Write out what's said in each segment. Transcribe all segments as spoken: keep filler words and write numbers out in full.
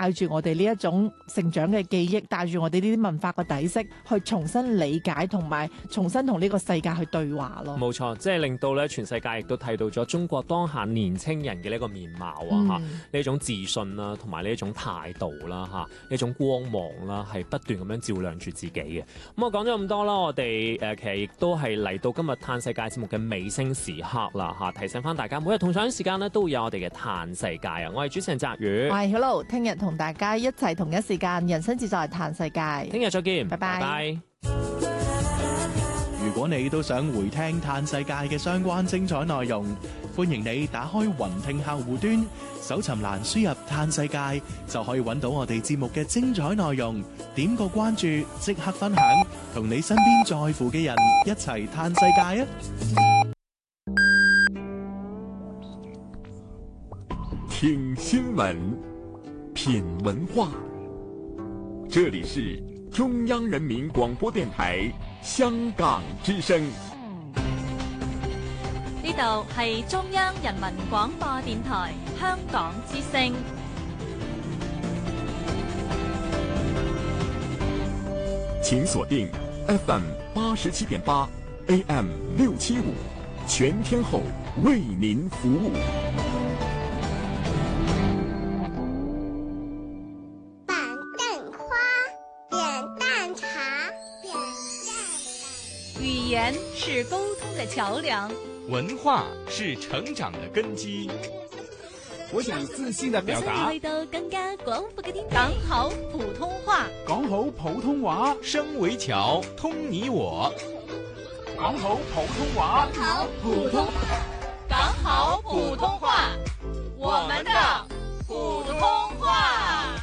帶住我哋呢一種成長嘅記憶，帶住我哋呢啲文化嘅底色，去重新理解同埋重新同呢個世界去對話咯。 冇錯，即係令到咧全世界亦都睇到咗中國當下年青人嘅呢個面貌啊，嚇呢一種自信啦，同埋呢一種態度啦，嚇呢種光芒啦，係不斷咁樣照亮住自己嘅。咁我講咗咁多啦，我哋誒其實亦都係嚟到今日嘆世界節目嘅尾聲時刻啦，嚇提醒翻大家，每日同樣時間咧都會有我哋嘅嘆世界啊！我係主持人澤宇， 我係 Hello， 聽日同大家一齊同一時間人生自在嘆世界， 聽日再見， 拜拜。 拜拜。 如果你都想回聽嘆世界嘅相關精彩內容，歡迎你打開雲聽客戶端，搜尋欄輸入嘆世界，就可以揾到我哋節目嘅精彩內容。點個關注，即刻分享，同你身邊在乎嘅人一齊嘆世界啊！ 聽新聞，品文化，這裡是中央人民廣播電台香港之聲。 呢度係中央人民廣播電台香港之聲。 請鎖定 F M 八十七點八 A M 六七五，全天候為您服務。 板凳花，扁担茶，扁担。 語言是溝通的橋樑， 文化是成長的根基。 我想自信地表達， 去到更加廣闊嘅天地。講好普通話， 講好普通話， 聲為橋，通你我。 講好普通話， 講好普通，講好普通話，我們的普通話。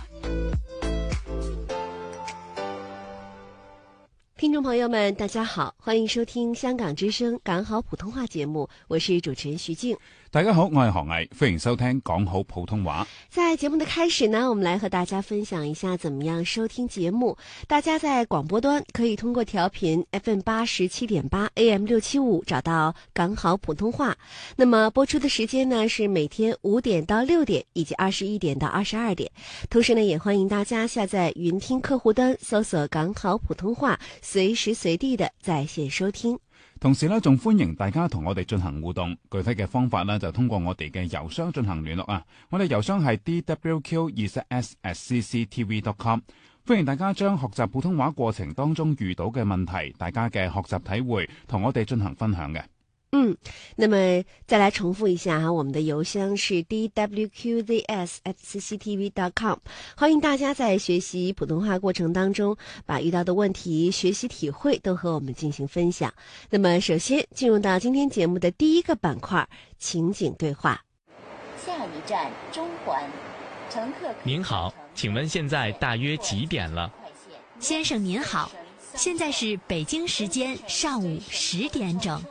聽眾朋友們，大家好，歡迎收聽香港之聲講好普通話節目，我是主持人徐靜。 大家好，我係何毅，歡迎收聽講好普通話。 在節目的開始呢，我們來和大家分享一下怎麼樣收聽節目。大家在廣播端可以通過調頻 F M 八十七點八 A M 六七五找到講好普通話。那麼播出的時間呢是每天五點到六點，以及二十一點到二十二點。同時呢，也歡迎大家下載雲聽客戶端，搜索講好普通話，隨時隨地的在線收聽。 同時呢，仲歡迎大家同我哋進行互動。具體嘅方法呢，就通過我哋嘅郵箱進行聯絡啊。我哋郵箱係 d w q 二 s at c c t v dot com。歡迎大家將學習普通話過程當中遇到嘅問題，大家嘅學習體會，同我哋進行分享嘅。 嗯，那麼再來重複一下哈，我們的郵箱是 d w q z s at c c t v dot com。歡迎大家在學習普通話過程當中，把遇到的問題、學習體會都和我們進行分享。那麼首先進入到今天節目的第一個板塊，情景對話。 下一站中環，乘客。 您好，請問現在大約幾點了？ 先生您好，現在是北京時間上午十點整。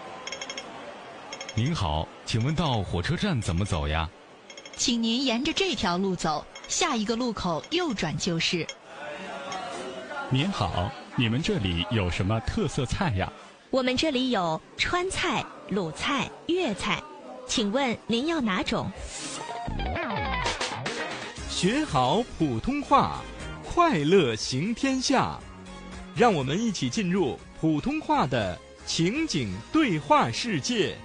您好，請問到火車站怎麼走呀？ 請您沿着這條路走，下一個路口右轉就是。 您好，你們這裡有什麼特色菜呀？ 我們這裡有川菜、魯菜、粵菜，請問您要哪種？ 學好普通話，快樂行天下。讓我們一起進入普通話的情景對話世界。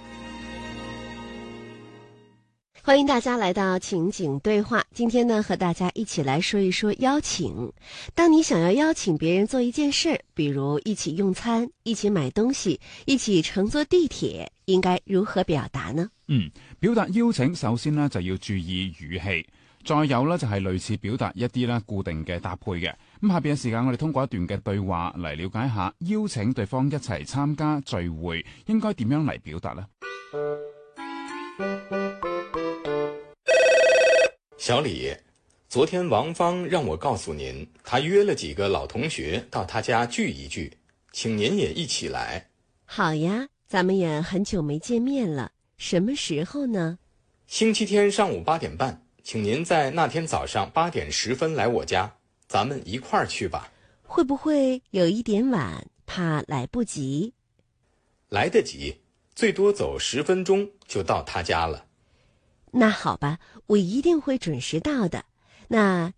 歡迎大家來到情景對話。今天呢，和大家一起來說一說邀請。當你想要邀請別人做一件事，比如一起用餐、一起買東西、一起乘坐地鐵，應該如何表達呢？ 嗯，表達邀請首先呢就要注意語氣，再有呢就係類似表達一啲呢固定嘅搭配嘅。咁下邊嘅時間我哋通過一段嘅對話嚟了解下邀請對方一齊參加聚會應該點樣嚟表達呢？ 小李，昨天王芳讓我告訴您，他約了幾個老同學到他家聚一聚，請您也一起來。 好呀，咱們也很久沒見面了，什麼時候呢？ 星期天上午八點半，請您在那天早上八點十分來我家，咱們一塊兒去吧。 會不會有一點晚，怕來不及？ 來得及，最多走十分鐘就到他家了。 那好吧，我一定會準時到的。那